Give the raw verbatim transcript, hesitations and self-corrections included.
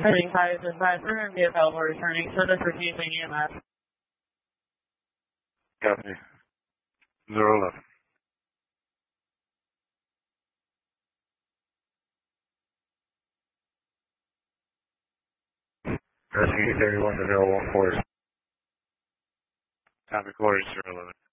Heading five and five, we're going to be available returning, so this is using E M S. Copy. Zero eleven. Rescue thirty-one to zero one four. Copy quarters zero eleven.